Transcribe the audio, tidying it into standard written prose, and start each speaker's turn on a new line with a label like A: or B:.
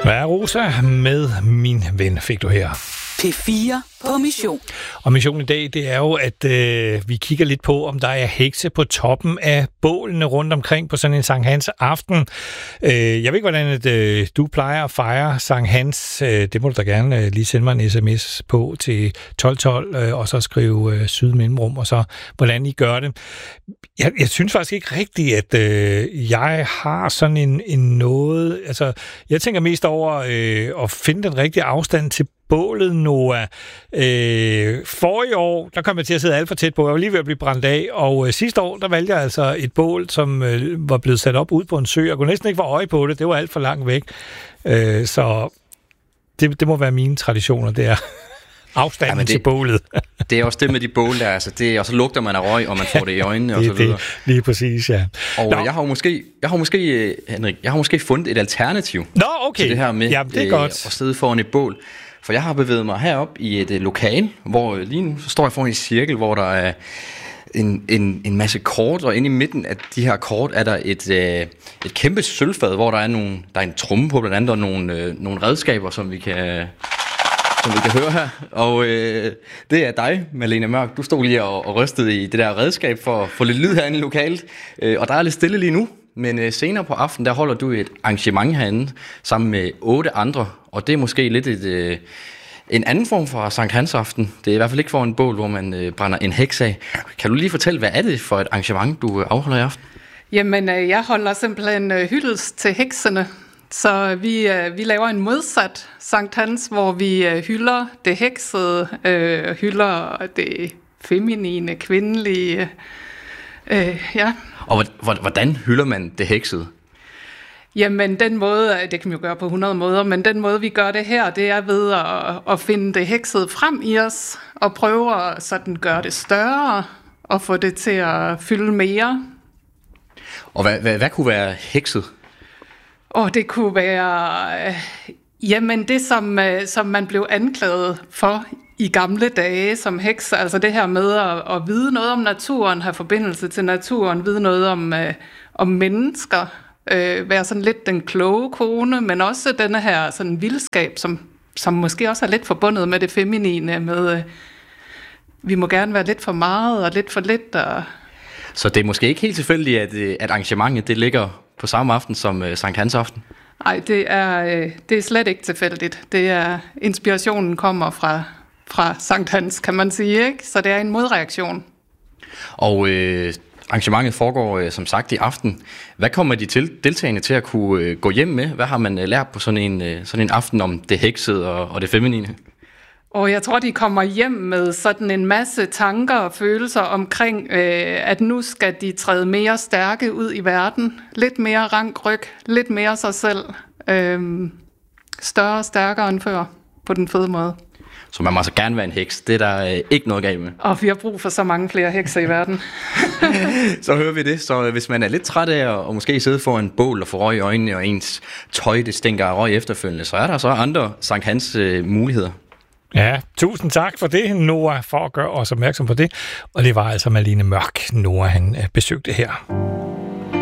A: Hvad er Rosa med Min Ven, fik du her.
B: P4 på mission.
A: Og missionen i dag, det er jo, at vi kigger lidt på, om der er hekse på toppen af bålene rundt omkring på sådan en Sankt Hans aften. Jeg ved ikke, hvordan du plejer at fejre Sankt Hans. Det må du da gerne lige sende mig en sms på til 1212, og så skrive Sydmellemrum, og så hvordan I gør det. Jeg synes faktisk ikke rigtigt, at jeg har sådan en noget... Altså, jeg tænker mest over at finde den rigtige afstand til bålet, Noah. Forrige år, der kom jeg til at sidde alt for tæt på. Jeg var lige ved at blive brændt af, og sidste år, der valgte jeg altså et bål, som var blevet sat op ude på en sø. Jeg kunne næsten ikke få øje på det. Det var alt for langt væk. Så det må være mine traditioner, det er afstanden til bålet.
C: Det er også det med de bål der, altså det, og så lugter man af røg, og man får det i øjnene og så videre.
A: Det, lige præcis, ja.
C: Og jeg har måske fundet et alternativ til det her med
A: at
C: sidde foran et bål. For jeg har bevæget mig herop i et lokale, hvor lige nu så står jeg foran en cirkel, hvor der er en masse kort, og inde i midten af de her kort er der et kæmpe sølvfad, hvor der er en tromme på blandt andet, og nogle redskaber, som vi kan høre her. Og det er dig, Malene Mørk. Du stod lige og rystede i det der redskab for at få lidt lyd herinde i lokalet. Og der er lidt stille lige nu. Men senere på aftenen, der holder du et arrangement herinde sammen med 8 andre. Og det er måske lidt en anden form for Sankt Hans aften. Det er i hvert fald ikke for en bål, hvor man brænder en heks af. Kan du lige fortælle, hvad er det for et arrangement, du afholder i aften?
D: Jamen, jeg holder simpelthen hyldest til heksene. Så vi laver en modsat Sankt Hans, hvor vi hylder det heksede, hylder det feminine, kvindelige, ja.
C: Og hvordan hylder man det heksede?
D: Jamen den måde, det kan vi jo gøre på 100 måder, men den måde vi gør det her, det er ved at finde det heksede frem i os, og prøve at sådan gøre det større, og få det til at fylde mere.
C: Og hvad kunne være hekset?
D: Det kunne være, jamen det som man blev anklaget for i gamle dage som heks, altså det her med at vide noget om naturen, have forbindelse til naturen, vide noget om mennesker, være sådan lidt den kloge kone, men også denne her sådan vildskab, som måske også er lidt forbundet med det feminine, med vi må gerne være lidt for meget og lidt for lidt.
C: Så det er måske ikke helt tilfældigt, at arrangementet det ligger på samme aften som Sankt Hans aften?
D: Nej, det er slet ikke tilfældigt. Det er, inspirationen kommer fra Sankt Hans, kan man sige, ikke? Så det er en modreaktion.
C: Og arrangementet foregår som sagt i aften. Hvad kommer de deltagende til at kunne gå hjem med? Hvad har man lært på sådan en aften om det heksede og det feminine?
D: Og jeg tror, de kommer hjem med sådan en masse tanker og følelser omkring, at nu skal de træde mere stærke ud i verden. Lidt mere rank ryg, lidt mere sig selv. Større og stærkere end før, på den fede måde.
C: Så man må altså gerne være en heks. Det er der ikke noget galt med.
D: Og vi har brug for så mange flere hekser i verden.
C: Så hører vi det. Så hvis man er lidt træt af at måske sidde foran en bål og få røg i øjnene, og ens tøj det stinker af røg efterfølgende, så er der så andre Sankt Hans muligheder.
A: Ja, tusind tak for det, Noah, for at gøre os opmærksom på det. Og det var altså Malene Mørk, Noah han besøgte her.